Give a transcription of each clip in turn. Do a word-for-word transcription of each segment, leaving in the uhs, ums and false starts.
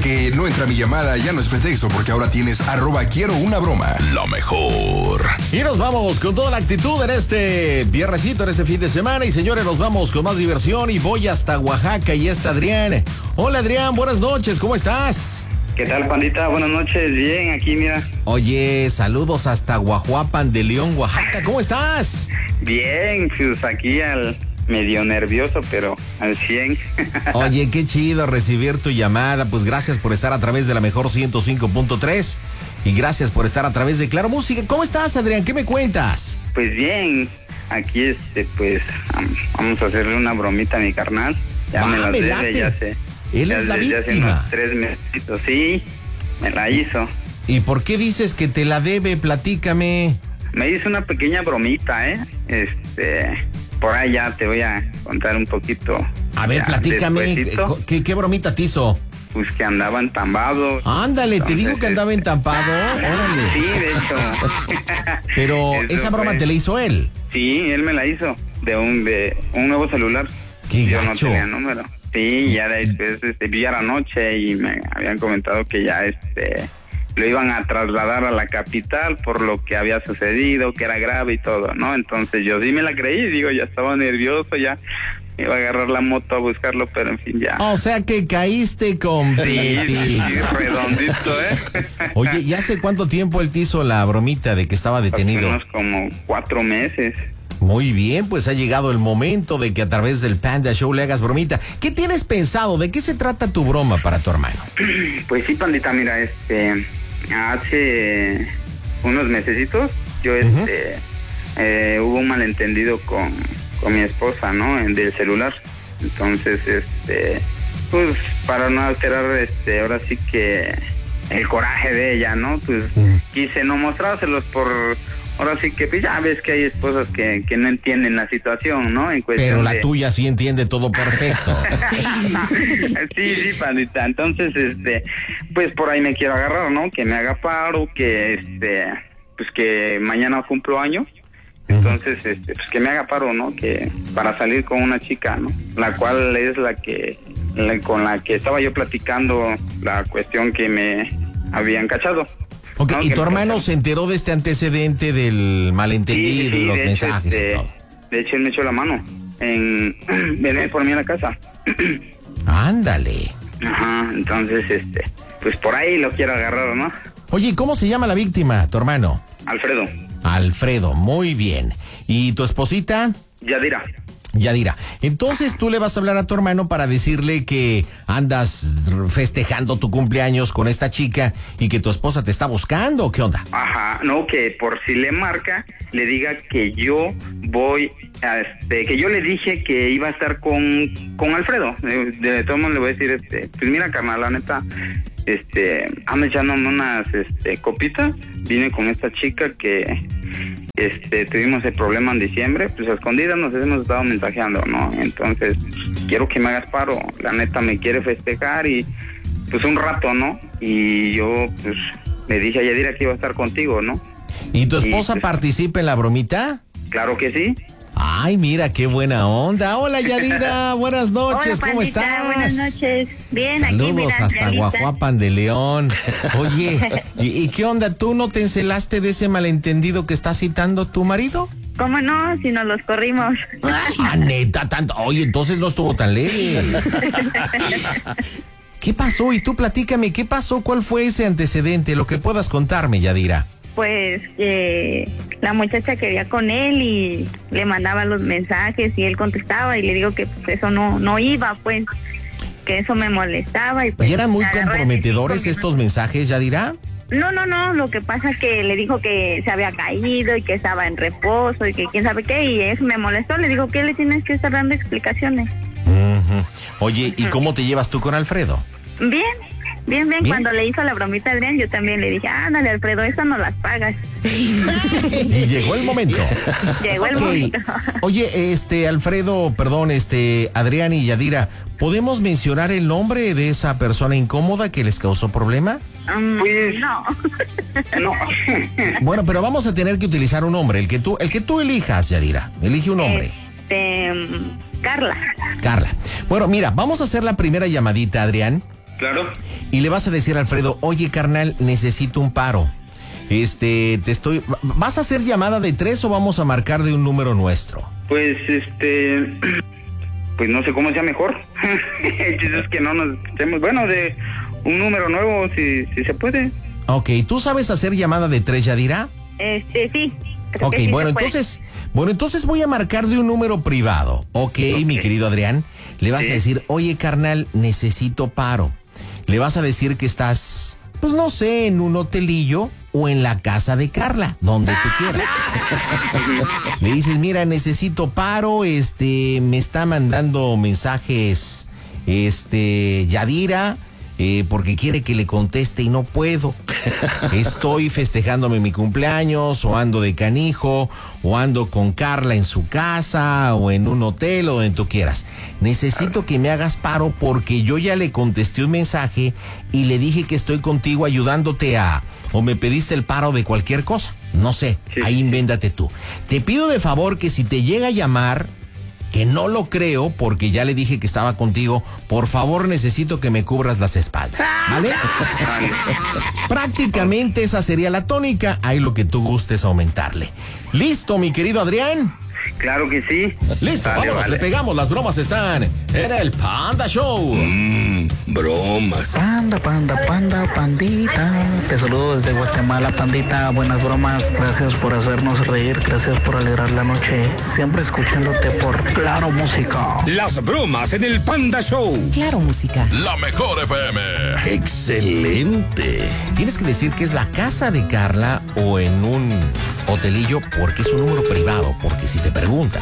que no entra mi llamada ya no es pretexto, porque ahora tienes arroba quiero una broma. Lo mejor. Y nos vamos con toda la actitud en este viernesito, en este fin de semana. Y señores, nos vamos con más diversión y voy hasta Oaxaca y está Adrián. Hola Adrián, buenas noches, ¿cómo estás? ¿Qué tal, pandita? Buenas noches, bien, aquí mira. Oye, saludos hasta Guajuapan de León, Oaxaca, ¿cómo estás? Bien, pues aquí al medio nervioso, pero al cien. Oye, qué chido recibir tu llamada, pues gracias por estar a través de la mejor ciento cinco punto tres y gracias por estar a través de Claro Música. ¿Cómo estás, Adrián? ¿Qué me cuentas? Pues bien, aquí este, pues vamos a hacerle una bromita a mi carnal. Ya Va, me la me debe, late. ya sé. Él ya es la desde hace víctima. unos tres meses, sí, me la hizo. ¿Y por qué dices que te la debe? Platícame. Me hizo una pequeña bromita, ¿eh? Este, por ahí ya te voy a contar un poquito. A ver, ya, platícame, despuesito. ¿qué, qué bromita te hizo? Pues que andaba entambado. Ándale, Entonces, te digo que andaba este, entampado, órale. Sí, de hecho. Pero Eso esa broma fue. te la hizo él. Sí, él me la hizo de un de un nuevo celular. Qué Yo gacho. no tenía número. Sí, ya después este, vi a la noche y me habían comentado que ya este lo iban a trasladar a la capital por lo que había sucedido, que era grave y todo, ¿no? Entonces yo sí me la creí, digo, ya estaba nervioso, ya iba a agarrar la moto a buscarlo, pero en fin, ya. O sea que caíste con Sí, sí, redondito, ¿eh? Oye, ¿y hace cuánto tiempo él te hizo la bromita de que estaba detenido? Hace unos como cuatro meses. Muy bien, pues ha llegado el momento de que a través del Panda Show le hagas bromita. ¿Qué tienes pensado? ¿De qué se trata tu broma para tu hermano? Pues sí, pandita, mira, este, hace unos mesecitos, yo, este, uh-huh. eh, hubo un malentendido con, con mi esposa, ¿no? En, del celular. Entonces, este, pues, para no alterar, este, ahora sí que el coraje de ella, ¿no? Pues, uh-huh. quise no mostrárselos por... Ahora sí que pues ya ves que hay esposas que, que no entienden la situación, ¿no? En Pero la de... tuya sí entiende todo perfecto. Sí, sí, pandita. Entonces, este, pues por ahí me quiero agarrar, ¿no? Que me haga paro, que este, pues que mañana cumplo años. Entonces, este, pues que me haga paro, ¿no? Que para salir con una chica, ¿no? La cual es la que, la, con la que estaba yo platicando la cuestión que me habían cachado. Ok, no, ¿y tu hermano pasó? se enteró de este antecedente del malentendido, sí, sí, los de mensajes hecho, este, y todo? De hecho, él me echó la mano en venir por mí a la casa. Ándale. Ajá, entonces, este, pues por ahí lo quiero agarrar, ¿no? Oye, ¿cómo se llama la víctima, tu hermano? Alfredo. Alfredo, muy bien. ¿Y tu esposita? Yadira. Yadira. Entonces tú le vas a hablar a tu hermano para decirle que andas festejando tu cumpleaños con esta chica y que tu esposa te está buscando. ¿Qué onda? Ajá, no, que por si le marca, le diga que yo voy, a este, que yo le dije que iba a estar con, con Alfredo. De, de todo modo le voy a decir, este, pues mira, carnal, la neta, este, ando echándome unas, este, copitas. Vine con esta chica que, este, tuvimos el problema en diciembre, pues a escondidas nos hemos estado mensajeando, ¿no? Entonces, quiero que me hagas paro. La neta me quiere festejar y, pues un rato, ¿no? Y yo, pues, le dije a Yadira que iba a estar contigo, ¿no? ¿Y tu esposa y, pues, participa en la bromita? Claro que sí. Ay, mira, qué buena onda. Hola, Yadira, buenas noches, Hola, ¿cómo pandita, estás? Buenas noches, bien, Saludos aquí mira, hasta Clarita. Guajuapan de León. Oye, ¿y, ¿y qué onda? ¿Tú no te encelaste de ese malentendido que está citando tu marido? ¿Cómo no? Si nos los corrimos. Ah, neta, tanto. Oye, entonces no estuvo tan leve. ¿Qué pasó? Y tú platícame, ¿qué pasó? ¿Cuál fue ese antecedente? Lo que puedas contarme, Yadira. Pues que la muchacha quería con él y le mandaba los mensajes y él contestaba y le digo que pues, eso no no iba, pues, que eso me molestaba. ¿Y, pues, ¿Y eran muy agarró comprometedores de estos mensajes, Yadira? No, no, no, lo que pasa es que le dijo que se había caído y que estaba en reposo y que quién sabe qué, y eso me molestó. Le digo, ¿qué le tienes que estar dando explicaciones? Uh-huh. Oye, ¿y cómo te llevas tú con Alfredo? Bien, bien, bien, ¿Bien? Cuando le hizo la bromita a Adrián, yo también le dije, ándale, Alfredo, eso no las pagas. Y llegó el momento. Llegó el Ok. momento. Oye, este, Alfredo, perdón, este, Adrián y Yadira, ¿podemos mencionar el nombre de esa persona incómoda que les causó problema? Um, Pues- no. No. Bueno, pero vamos a tener que utilizar un nombre, el que tú, el que tú elijas, Yadira. Elige un nombre. Este, um, Carla. Carla. Bueno, mira, vamos a hacer la primera llamadita, Adrián. Claro. Y le vas a decir a Alfredo, oye, carnal, necesito un paro. Este, te estoy... ¿Vas a hacer llamada de tres o vamos a marcar de un número nuestro? Pues, este... Pues no sé cómo sea mejor. El chiste es que no nos escuchemos. Bueno, de un número nuevo, si, si se puede. Ok, ¿tú sabes hacer llamada de tres, Yadira? Este, sí. Creo Ok, que sí bueno, se puede. entonces, bueno, entonces voy a marcar de un número privado. Ok, Ok. mi querido Adrián, le vas Sí. a decir, oye, carnal, necesito paro. Le vas a decir que estás, pues no sé, en un hotelillo o en la casa de Carla, donde tú quieras. Le dices, mira, necesito paro, este, me está mandando mensajes, este, Yadira, eh, porque quiere que le conteste y no puedo. Estoy festejándome mi cumpleaños, o ando de canijo, o ando con Carla en su casa, o en un hotel, o donde tú quieras. Necesito que me hagas paro porque yo ya le contesté un mensaje y le dije que estoy contigo ayudándote a... o me pediste el paro de cualquier cosa. No sé, Sí. ahí invéntate tú. Te pido de favor que si te llega a llamar, que no lo creo porque ya le dije que estaba contigo, por favor necesito que me cubras las espaldas, ¿vale? Vale. Prácticamente esa sería la tónica, ahí lo que tú gustes aumentarle. ¿Listo, mi querido Adrián? Claro que sí. Listo, Vale, vámonos, vale. le pegamos, las bromas están en el Panda Show. Mmm, bromas. Panda, panda, panda, pandita. Te saludo desde Guatemala, pandita. Buenas bromas. Gracias por hacernos reír. Gracias por alegrar la noche. Siempre escuchándote por Claro Música. Las bromas en el Panda Show. Claro Música. La mejor F M. Excelente. Tienes que decir que es la casa de Carla o en un hotelillo porque es un número privado, porque si te pregunta.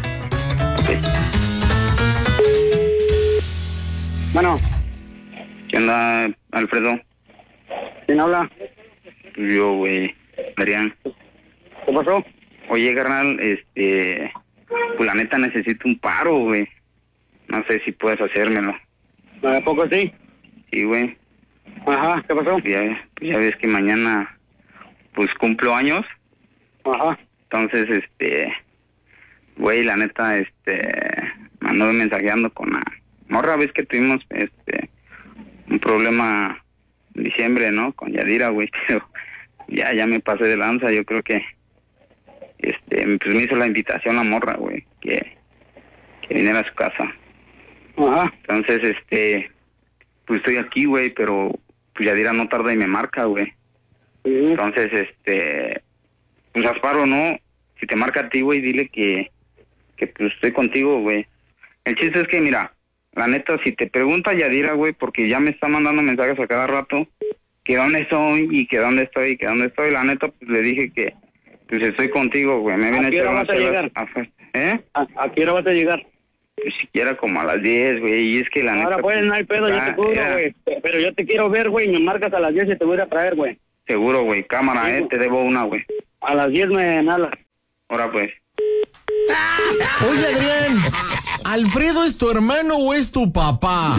Bueno, ¿Qué onda, Alfredo? ¿quién habla? Yo, güey, Adrián. ¿Qué pasó? Oye, carnal, este... Pues la neta necesito un paro, güey. No sé si puedes hacérmelo. ¿A poco sí? Sí, güey. Ajá, ¿qué pasó? Ya, pues ya ves que mañana, pues cumplo años. Ajá. Entonces, este... Güey, la neta, este... Me anduve mensajeando con la morra. Ves que tuvimos, este... un problema en diciembre, ¿no? Con Yadira, güey. Pero ya, ya me pasé de lanza. Yo creo que... Este, pues me hizo la invitación la morra, güey. Que... Que viniera a su casa. Ajá. Entonces, este... Pues estoy aquí, güey, pero... Pues Yadira no tarda y me marca, güey. Sí. Entonces, este... Pues Asparo, ¿no? Si te marca a ti, güey, dile que... Que pues estoy contigo, güey. El chiste es que, mira... La neta, si te pregunta Yadira, güey, porque ya me está mandando mensajes a cada rato... Que dónde estoy, y que dónde estoy, y que dónde estoy. La neta, pues le dije que... Pues estoy contigo, güey. Me viene ¿A a qué echar hora unas vas a chelas llegar? afuera. ¿Eh? ¿A, a qué hora vas a llegar? Pues siquiera como a las diez, güey. Y es que la neta... Ahora pues, no hay pedo, yo ya- te cubro, ya- güey. Pero yo te quiero ver, güey, me marcas a las diez y te voy a ir a traer, güey. Seguro, güey. Cámara, Sí, eh. güey. Te debo una, güey. A las diez me hablas. Ahora pues. Oye, Adrián, ¿Alfredo es tu hermano o es tu papá?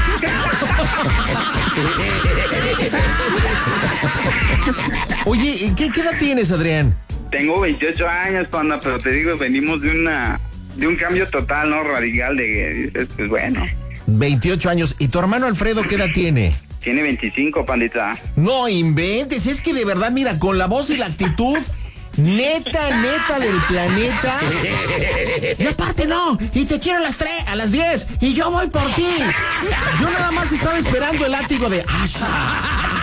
Oye, ¿qué, qué edad tienes, Adrián? Tengo veintiocho años, panda, pero te digo, venimos de una... De un cambio total, ¿no? Radical de que dices, pues bueno. veintiocho años. ¿Y tu hermano Alfredo qué edad tiene? Tiene veinticinco, pandita. No inventes, es que de verdad, mira, con la voz y la actitud, neta, neta del planeta. Y aparte no, y te quiero a las tres, a las diez, y yo voy por ti. Yo nada más estaba esperando el látigo de Asha.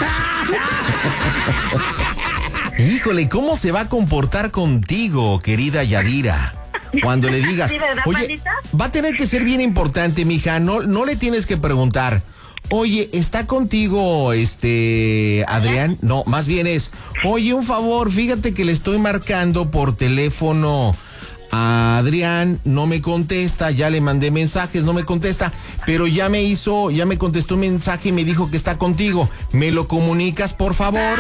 Híjole, ¿cómo se va a comportar contigo, querida Yadira? Cuando le digas, Sí, ¿verdad, oye, Pandita? va a tener que ser bien importante, mija, no, no le tienes que preguntar. Oye, ¿está contigo este Adrián? No, más bien es, oye, un favor, fíjate que le estoy marcando por teléfono a Adrián, no me contesta, ya le mandé mensajes, no me contesta, pero ya me hizo, ya me contestó un mensaje y me dijo que está contigo. ¿Me lo comunicas, por favor?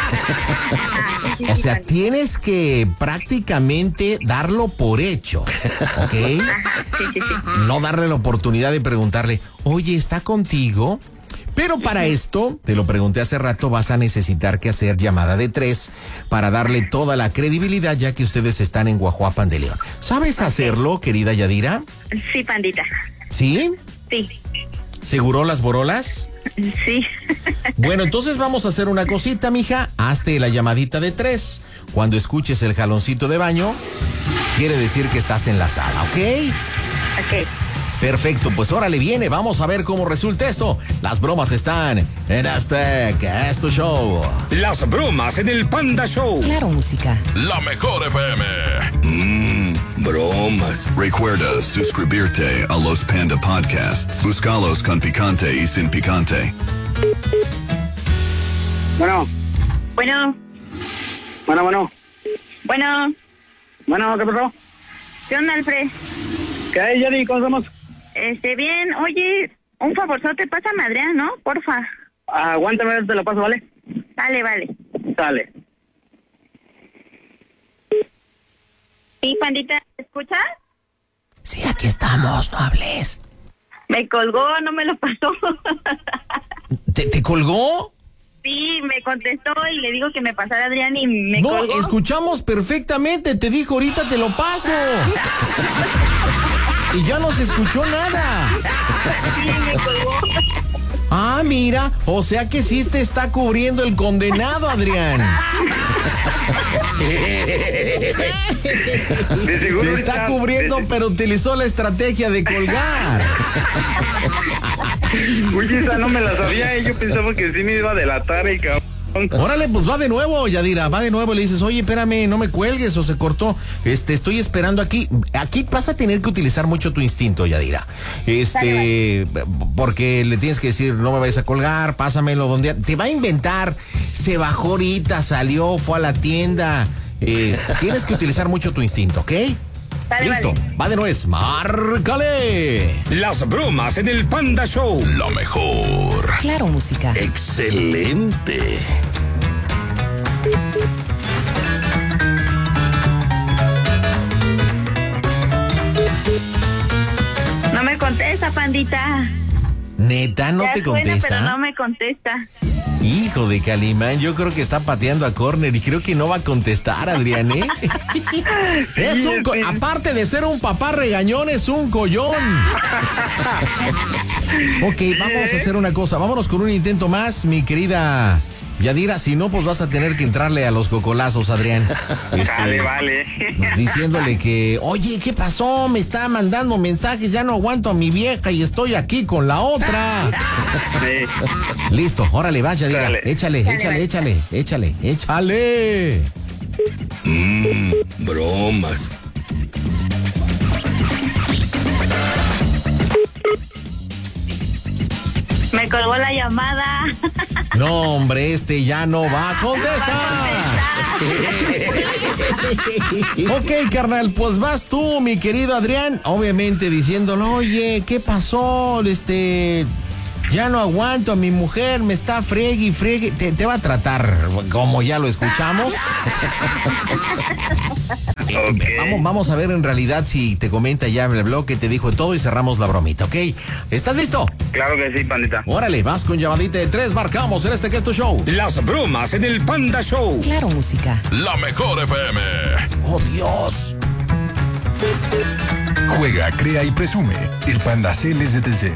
O sea, tienes que prácticamente darlo por hecho, ¿ok? Sí, sí, sí. No darle la oportunidad de preguntarle, oye, ¿está contigo? Pero para esto, te lo pregunté hace rato, vas a necesitar que hacer llamada de tres para darle toda la credibilidad, ya que ustedes están en Guajuapan de León. ¿Sabes hacerlo, querida Yadira? Sí, pandita. ¿Sí? Sí. ¿Seguro las borolas? Sí. Bueno, entonces vamos a hacer una cosita, mija. Hazte la llamadita de tres. Cuando escuches el jaloncito de baño, quiere decir que estás en la sala, ¿ok? Ok. Perfecto, pues órale, viene, vamos a ver cómo resulta esto. Las bromas están en este que es tu show. Las bromas en el Panda Show. Claro, música. La mejor F M. Mmm, bromas. Recuerda suscribirte a los Panda Podcasts. Búscalos con picante y sin picante. Bueno, Bueno, bueno, bueno. bueno. Bueno, ¿qué pasó? ¿Qué onda, Alfred? ¿Qué hay, Yadi? ¿Cómo estamos? Este, bien. Oye, un favorzote, pásame a Adrián, ¿no? Porfa. Aguántame, te lo paso, ¿vale? Vale, vale. Dale. ¿Y, pandita, ¿me escuchas? Sí, aquí estamos, no hables. Me colgó, no me lo pasó. ¿Te, te colgó? Sí, me contestó y le digo que me pasara Adrián y me No, colgó. escuchamos perfectamente, te dijo ahorita te lo paso. Y ya no se escuchó nada. Sí, me colgó. Ah, mira, o sea que sí te está cubriendo el condenado, Adrián. De seguro Te está cubriendo, de- pero utilizó la estrategia de colgar. Oye, esa no me la sabía, eh. Yo pensaba que sí me iba a delatar el cabrón. Órale, pues va de nuevo, Yadira, va de nuevo. Le dices, oye, espérame, no me cuelgues o se cortó. Este, estoy esperando aquí. Aquí vas a tener que utilizar mucho tu instinto, Yadira. Este, porque le tienes que decir, no me vayas a colgar, pásamelo donde. Te va a inventar. Se bajó ahorita, salió, fue a la tienda. Eh, tienes que utilizar mucho tu instinto, ¿ok? Vale, Listo, vale. va de nuez, márcale. Las bromas en el Panda Show. Lo mejor. Claro, música. Excelente. No me contesta, pandita. Neta, no Ya te suena, contesta. pero no me contesta. Hijo de Calimán, yo creo que está pateando a córner y creo que no va a contestar, Adrián, ¿eh? Es un co- aparte de ser un papá regañón, es un collón. Ok, vamos a hacer una cosa. Vámonos con un intento más, mi querida Yadira. Si no, pues vas a tener que entrarle a los cocolazos, Adrián. Este, Vale, vale. pues diciéndole que, oye, ¿qué pasó? Me está mandando mensajes, ya no aguanto a mi vieja y estoy aquí con la otra. Sí. Listo, órale, vaya, diga. Dale. Échale, Dale, échale, vale. échale, échale, échale. Mmm, bromas. Me colgó la llamada. No, hombre, este ya no va a contestar. Ok, carnal, pues vas tú, mi querido Adrián, obviamente diciéndole, oye, ¿qué pasó? Este, ya no aguanto a mi mujer, me está friegue y friegue. Te, te va a tratar como ya lo escuchamos. Ok. Vamos, vamos a ver en realidad si te comenta ya en el blog que te dijo todo y cerramos la bromita, ¿ok? ¿Estás listo? Claro que sí, pandita. Órale, vas con llamadita de tres, marcamos en este que es tu show. Las bromas en el Panda Show. Claro, música. La mejor F M. ¡Oh, Dios! Juega, crea y presume. El Panda Cel es de Telcel.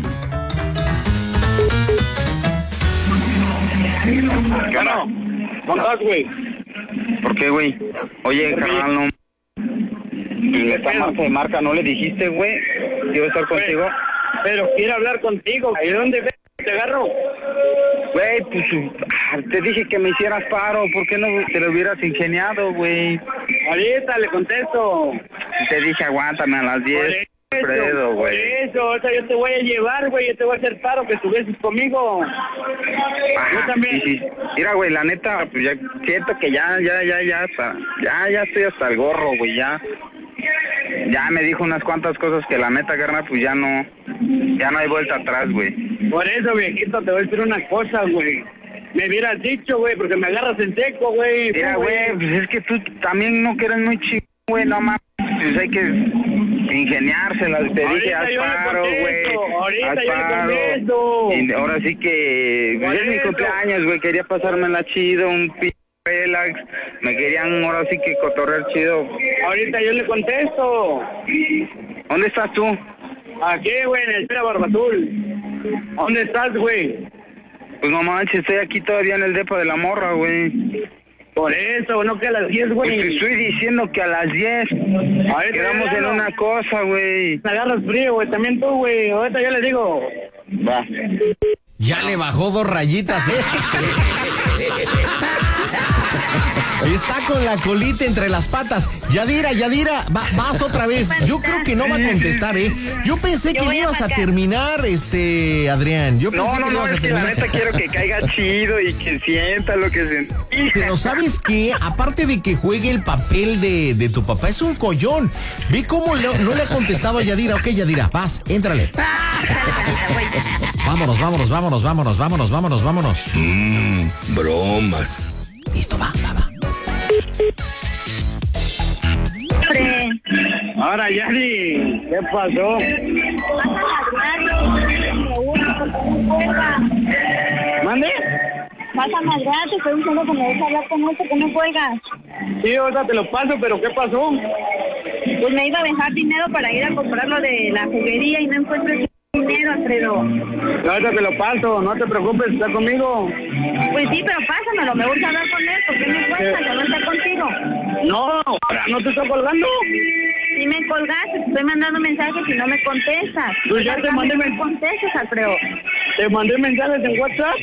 ¿Qué onda? ¿Cómo estás, güey? ¿Por qué, güey? Oye, carnal, no. Y me está marca de marca, ¿no le dijiste, güey? Que iba a estar contigo. Pero quiero hablar contigo. ¿Y dónde ves? ¿Te agarro? Güey, pues ah, te dije que me hicieras paro. ¿Por qué no te lo hubieras ingeniado, güey? Ahorita le contesto. Te dije, aguántame a las Por diez. eso, Fredo, por güey. eso, o sea, yo te voy a llevar, güey, yo te voy a hacer paro que estuvieses conmigo. Yo Ajá, también. sí, sí. Mira, güey, la neta, pues ya siento que ya, ya, ya, ya, hasta, ya, ya estoy hasta el gorro, güey, ya. Ya me dijo unas cuantas cosas que la neta, carnal, pues ya no, ya no hay vuelta atrás, güey. Por eso, viejito, te voy a decir una cosa, güey. Me hubieras dicho, güey, porque me agarras en seco, güey. Mira, güey, pues es que tú también no que eres muy chico, güey, no mames, pues hay que ingeniárselas, te dije, Ahorita haz yo le paro, güey, contesto, ahorita haz yo le paro. contesto. Y ahora sí que, pues Por es mi eso. cumpleaños, güey, quería pasármela chido, un p... relax, me querían ahora sí que cotorrear chido. Ahorita yo le contesto. ¿Dónde estás tú? Aquí, güey, en el Pera Barbatul. ¿Dónde estás, güey? Pues no manches, estoy aquí todavía en el depa de la morra, güey. Por eso, no que a las diez, güey. Pues te estoy diciendo que a las diez quedamos en una cosa, güey. Me agarras frío, güey, también tú, güey. Ahorita yo le digo. Va. Ya le bajó dos rayitas, ¿eh? Está con la colita entre las patas. Yadira, Yadira, va, vas otra vez. Yo creo que no va a contestar, ¿eh? Yo pensé Yo que voy le a ibas a marcar. terminar, este, Adrián. Yo pensé No, que no, le no, ibas a es que la terminar. neta quiero que caiga chido y que sienta lo que sentí. Pero ¿sabes qué? Aparte de que juegue el papel de, de tu papá, es un collón. Ve cómo no, no le ha contestado a Yadira. Ok, Yadira, vas, éntrale. Vámonos, vámonos, vámonos, vámonos, vámonos, vámonos, vámonos. Mmm, bromas. Listo, va, va, va. Hombre, Ahora, Yadi, ¿qué pasó? ¿Mande? pásame al gato, te estoy diciendo que me dejes hablar con esto, que no cuelgas. Sí, ahorita te lo paso, pero ¿qué pasó? Pues me iba a dejar dinero para ir a comprar lo de la juguería y no encuentro el dinero, Alfredo. Ahorita te lo paso, no te preocupes, está conmigo. Pues sí, pero pásamelo, me gusta hablar con él, ¿por qué me cuesta que no está contigo? No, ahora no te estoy colgando. Si me colgaste, te estoy mandando mensajes y no me contestas. Pues ya te mandé me men- contestas, Alfredo. Te mandé mensajes en WhatsApp.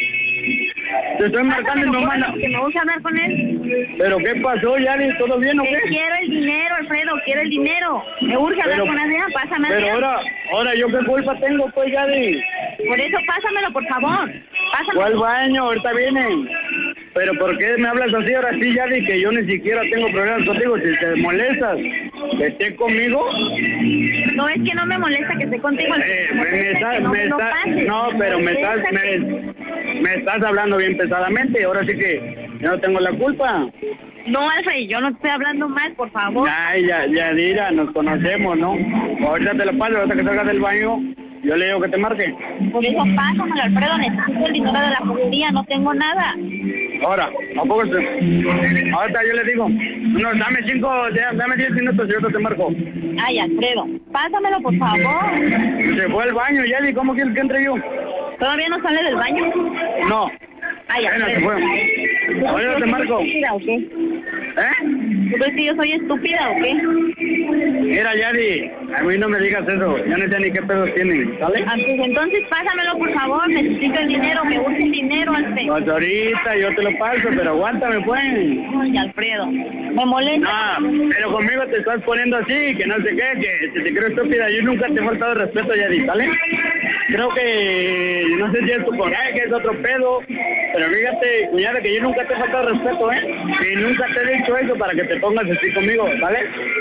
Te estoy marcando y no Pásamelo, manda. que me gusta hablar con él. ¿Pero qué pasó, Yadi? ¿Todo bien o Que qué? quiero el dinero, Alfredo, quiero el dinero. Me urge hablar Pero- con Adrián, pásame a Pero Adrián. ahora, ahora yo qué culpa tengo, pues, Yadi. Por eso pásamelo, por favor. ¿Cuál Pásamelo. baño? Ahorita vienen. Pero ¿por qué me hablas así ahora sí, Yadi? Que yo ni siquiera tengo problemas contigo. Si te molestas, que esté conmigo. No es que no me molesta que esté contigo. Eh, me me, me molesta estás, que no me me lo estás, pases. no, pero me estás, molesta que- me, me estás hablando bien pesadamente. Ahora sí que yo no tengo la culpa. No, Alfred, yo no te estoy hablando mal, por favor. Ay, ya, Yadira, nos conocemos, ¿no? Ahorita te lo paso, ahorita que salgas del baño, yo le digo que te marque. Por eso pásamelo, Alfredo, necesito el dinero de la juguería, no tengo nada. Ahora, ¿a poco se- ahorita yo le digo, no, dame cinco, ya, dame diez minutos y ahorita te marco. Ay, Alfredo, pásamelo, por favor. Se fue al baño, Yadi, ¿cómo quieres que entre yo? ¿Todavía no sale del baño? No. Ay, Bueno, se Alfredo. fue. Ahorita te marco. ¿Estúpida o qué? ¿Eh? ¿Tú crees que yo soy estúpida o qué? Mira, Yadi, a mí no me digas eso, ya no sé ni qué pedos tienen, ¿sale? Ah, pues entonces pásamelo, por favor, necesito el dinero, me urge el dinero, Alfredo. Pues ahorita yo te lo paso, pero aguántame, pues. Ay, Alfredo, me molesta. No, pero conmigo te estás poniendo así, que no sé qué, que si te creo estúpida, yo nunca te he faltado respeto, Yadi, ¿sale? Creo que, no sé si es tu coraje, es otro pedo, pero fíjate, cuñada, que yo nunca te he faltado respeto, ¿eh? Y nunca te he dicho eso para que te pongas así conmigo, ¿vale?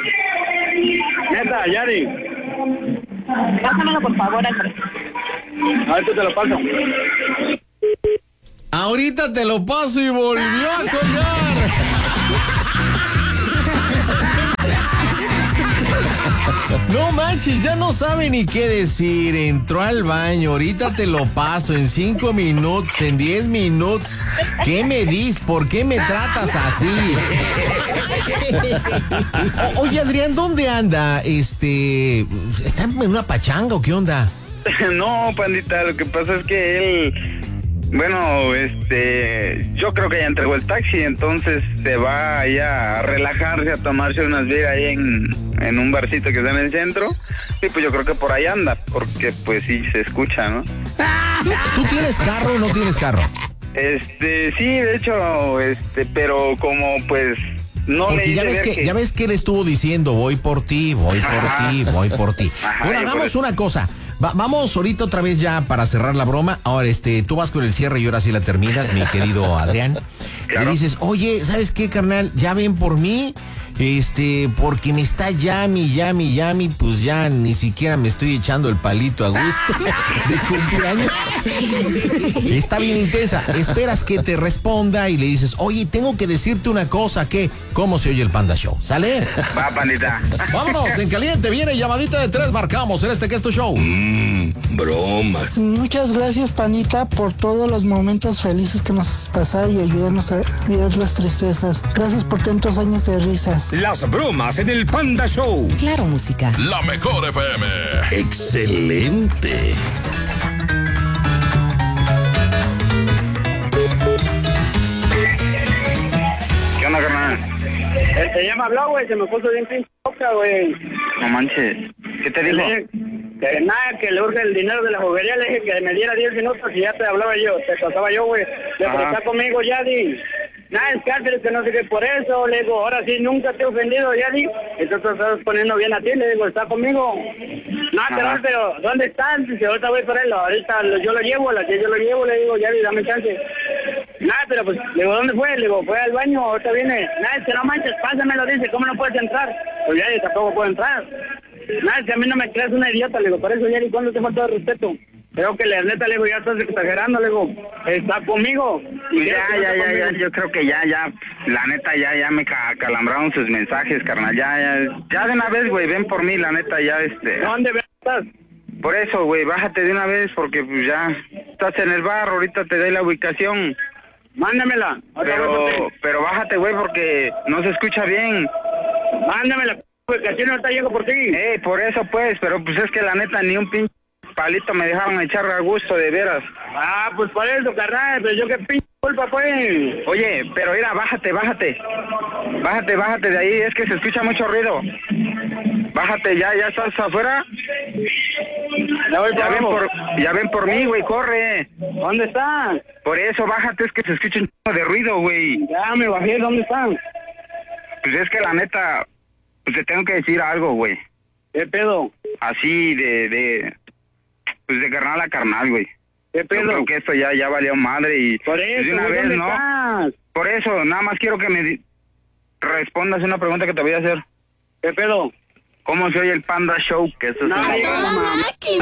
Neta, Yadi, Pásamelo, por favor, Alfredo. ahorita te lo paso. Ahorita te lo paso y volvió a colgar. No manches, ya no sabe ni qué decir. Entró al baño, ahorita te lo paso en cinco minutos, en diez minutos. ¿Qué me dices? ¿Por qué me tratas así? O- oye, Adrián, ¿dónde anda? Este, ¿está en una pachanga o qué onda? No, pandita, lo que pasa es que él, bueno, este, yo creo que ya entregó el taxi, entonces se va allá a relajarse, a tomarse unas beers ahí en, en un barcito que está en el centro, y pues yo creo que por ahí anda, porque pues sí se escucha, ¿no? ¿Tú tienes carro o no tienes carro? Este, sí, de hecho, este, pero como pues no le Porque hice ya ves ver que, que... ya ves que él estuvo diciendo, voy por ti, voy por Ajá. ti, voy por ti. Ajá, Bueno, y por hagamos eso- una cosa. Va- vamos ahorita otra vez ya para cerrar la broma. Ahora, este, tú vas con el cierre y ahora sí la terminas, mi querido Adrián. Claro. Le dices, oye, ¿sabes qué, carnal? Ya ven por mí. Este, porque me está llame, llame, llame, pues ya ni siquiera me estoy echando el palito a gusto de cumpleaños. Está bien intensa. Esperas que te responda y le dices, oye, tengo que decirte una cosa, ¿qué? ¿Cómo se oye el Panda Show? ¿Sale? Va, pandita. Vámonos, en caliente, viene llamadita de tres, marcamos en este que es tu show. Mmm, bromas. Muchas gracias, Panita, por todos los momentos felices que nos pasaron y ayudarnos a olvidar las tristezas. Gracias por tantos años de risas. Las bromas en el Panda Show. Claro, música. La mejor F M. Excelente. Este, ya me habló, güey, se me puso bien pinche loca, güey. No manches. ¿Qué te dijo? Le- Que nada, que le urge el dinero de la juguería, le dije que me diera diez minutos y ya te hablaba yo, te trataba yo, güey. Le digo, Ajá. está conmigo, Yadi. Nada, es cárcel, que no sé qué, por eso, le digo, ahora sí, nunca te he ofendido, Yadi. Entonces estás poniendo bien a ti, le digo, está conmigo. No, Ajá. pero, pero, ¿dónde están? Dice, ahorita voy por él, ahorita lo- yo lo llevo, la que yo lo llevo, le digo, Yadi, dame chance. Nada, pero pues, le digo, ¿dónde fue? Le digo, fue al baño, ahorita viene. Nada, es que no manches, pásamelo, dice, ¿cómo no puedes entrar? Pues Yadi, tampoco puedo entrar. Nada, es que a mí no me creas una idiota, le digo, por eso, Yari, ¿cuándo te falta de respeto? Creo que la neta, le digo, ya estás exagerando, le digo, está conmigo. Pues Y ya, quiero que ya, esté ya, ya, conmigo. yo creo que ya, ya, la neta, ya, ya me ca- calambraron sus mensajes, carnal, ya, ya, ya de una vez, güey, ven por mí, la neta, ya, este, ¿Dónde ves, estás? por eso, güey, bájate de una vez, porque, pues, ya, estás en el bar, ahorita te doy la ubicación, Mándamela. Ahorita voy por pero, ti. pero bájate, güey, porque no se escucha bien, Mándamela, ubicación, ahorita llego por ti. eh, por eso, pues, pero, pues, es que la neta, ni un pinche palito me dejaron echar a gusto, de veras. Ah, pues por eso, carnal, pero yo qué pinche culpa, pues. Oye, pero mira, bájate, bájate. Bájate, bájate de ahí, es que se escucha mucho ruido. Bájate, ya, ya estás afuera. Ya voy Ya por ven abajo. por, ya ven por mí, güey, corre. ¿Dónde están? Por eso, bájate, es que se escucha un chingo de ruido, güey. Ya me bajé, ¿dónde están? Pues es que la neta, pues te tengo que decir algo, güey. ¿Qué pedo? Así de, de, pues de carnal a carnal, güey. ¿Qué Yo pedo? creo que esto ya, ya valió madre y Por pues, eso, de una güey, vez, ¿dónde ¿no? estás? Por eso, nada más quiero que me di- respondas una pregunta que te voy a hacer. ¿Qué pedo? ¿Cómo se oye el Panda Show? Que eso es No, una- digas, mamá.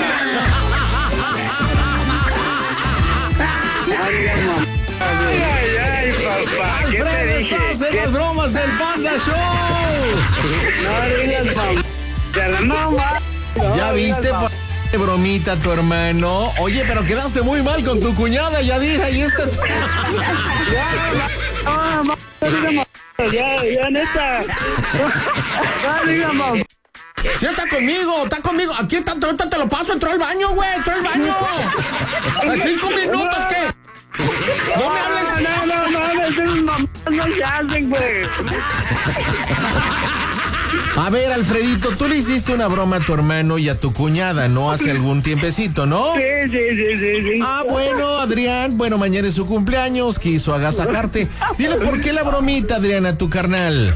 No digas, mamá. Ay, ay, ay, papá, ¿qué te Alfredo, dije? estás en las bromas del Panda Show. No digas, mamá. No, ma. No ¿Ya digas, viste mamá. por qué bromita tu hermano? Oye, pero quedaste muy mal con tu cuñada, Yadira, y esta... No, ma. No digas, mamá. Ya, ya, neta. No digas, mamá. Sí, está conmigo, está conmigo. Aquí está, ahorita te lo paso, entró al baño, güey, entró al baño. A cinco minutos, ¿qué? No me hables. No, no, no, no, esas mamás no se hacen, güey. A ver, Alfredito, tú le hiciste una broma a tu hermano y a tu cuñada, ¿no? Hace algún tiempecito, ¿no? Sí, sí, sí, sí, sí. Ah, bueno, Adrián, bueno, mañana es su cumpleaños, quiso agasajarte. Dile por qué la bromita, Adrián, a tu carnal.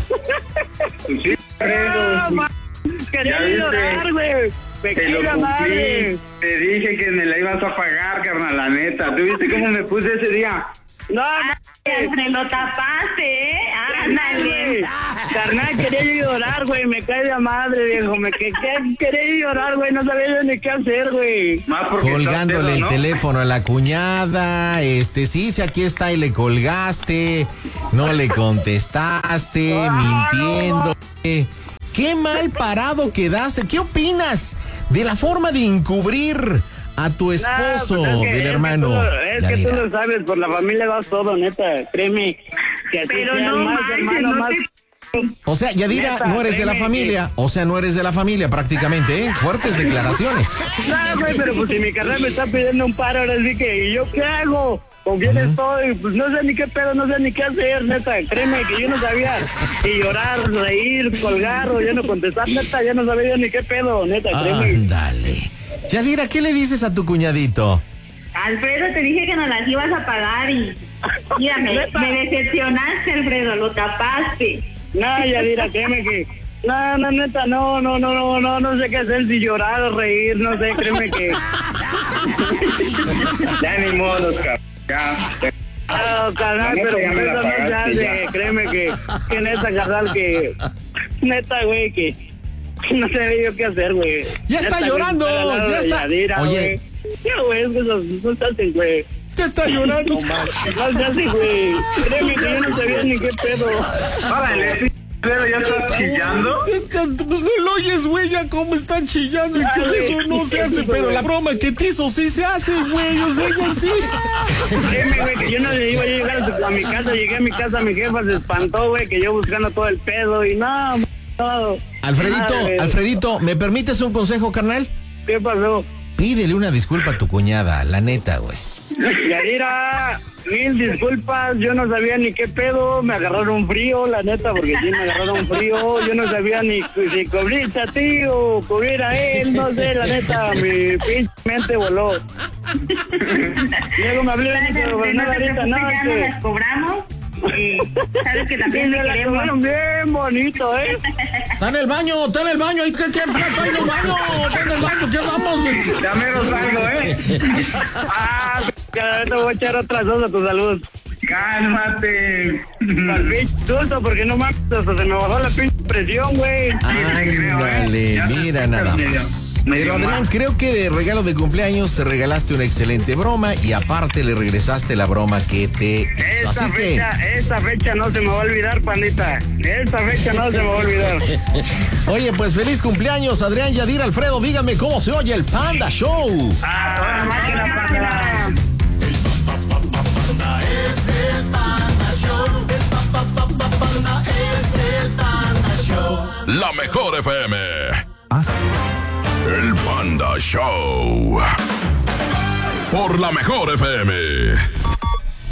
No, ma. Quería ¿Ya viste? llorar, güey. Me Te lo cae la madre. cumplí. Te dije que me la ibas a pagar, carnal, la neta. ¿Tú viste cómo me puse ese día? No, Alfredo, lo tapaste, ¿eh? Ándale. Carnal, quería yo llorar, güey. Me cae la madre, viejo. Me que, que- quería yo llorar, güey. No sabía yo ni qué hacer, güey. Más porque Colgándole estás el pedo, ¿no? teléfono a la cuñada, este, sí, sí, aquí está y le colgaste, no le contestaste, mintiendo. Eh, Qué mal parado quedaste. ¿Qué opinas de la forma de encubrir a tu esposo, No, pues es que- del es que hermano? tú lo- Es que tú Yadira? lo sabes, por la familia das todo, neta. Créeme. Que así Pero sean no más manches, hermanos, no más... te- O sea, Yadira, Neta, no eres de la créeme familia, o sea, no eres de la familia prácticamente, ¿eh? Fuertes declaraciones. No, güey, pero pues si mi carnal me está pidiendo un paro, ahora sí que, ¿y yo qué hago? ¿Con quién estoy? Pues no sé ni qué pedo, no sé ni qué hacer, neta. Créeme que yo no sabía si llorar, reír, colgar o ya no contestar, neta, ya no sabía yo ni qué pedo, neta, créeme. Ándale. Yadira, ¿qué le dices a tu cuñadito? Alfredo, te dije que no las ibas a pagar y... Mira, me, Neta. me decepcionaste, Alfredo, lo tapaste. No, Yadira, créeme que... No, no, neta, no, no, no, no, no, no sé qué hacer, si llorar o reír, no sé, créeme que... Ya ni modo, cabrón. Ya. No, carnal, La neta, pero ya me la eso no se pagaste, hace, ya. créeme que, que neta, carnal, que, neta, güey, que no sé yo qué hacer, güey. Ya está Neta, llorando, güey, estoy al lado ya de está. Yadira, Oye. güey. Ya, güey, es que eso no se hace, güey. Ya está llorando. No se hace, güey. Créeme que yo no sabía ni qué pedo. Órale, pero ya estás chillando. Pues no lo oyes, güey, ya cómo está chillando y que eso no se hace, pero la broma que te hizo sí se hace, güey, o sea, es así. Créeme, güey, que yo no le iba a llegar a, su- a mi casa, llegué a mi casa, mi jefa se espantó, güey, que yo buscando todo el pedo y no, no. Alfredito, Madre. Alfredito, ¿me permites un consejo, carnal? ¿Qué pasó? Pídele una disculpa a tu cuñada, la neta, güey. Yadira, mil disculpas, yo no sabía ni qué pedo, me agarraron frío, la neta, porque sí me agarraron frío, yo no sabía ni si cubrirte a ti o cubrir a él, no sé, la neta, mi pinche mente voló. Luego me hablé y me dijo, no, ahorita no, ya no las cobramos. Y sabes que también le queremos. Bien bonito, ¿eh? Está en el baño, está en el baño. ¿Qué, qué, qué está en el baño? Está en el baño, ¿qué vamos? Ya me lo salgo, ¿eh? Ah, te voy a echar otras dos a tu salud. Cálmate. Al pinche susto, porque no mames, hasta se me bajó la pinche presión, güey. Ándale, mira nada más. Pero Adrián, creo que de regalo de cumpleaños te regalaste una excelente broma y aparte le regresaste la broma que te hizo. Esta Así fecha, que... esta fecha no se me va a olvidar, pandita. Esta fecha no se me va a olvidar. Oye, pues feliz cumpleaños, Adrián Yadir Alfredo. Dígame cómo se oye el Panda Show. Ah, toda máquina, panda. Es el Panda Show. El pa, pa, pa, pa, Panda es el Panda Show. La mejor F M. El Panda Show. Por la mejor F M.